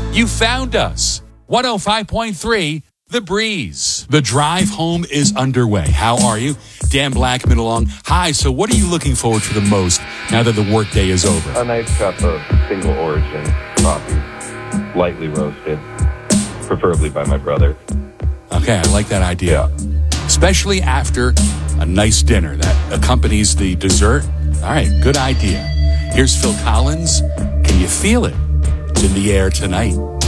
You found us. 105.3 The Breeze. The drive home is underway. How are you? Dan Blackman along. Hi, so what are you looking forward to the most now that the workday is over? A nice cup of single origin coffee, lightly roasted, preferably by my brother. Okay, I like that idea. Especially after a nice dinner that accompanies the dessert. All right, good idea. Here's Phil Collins. Can you feel it? It's in the air tonight.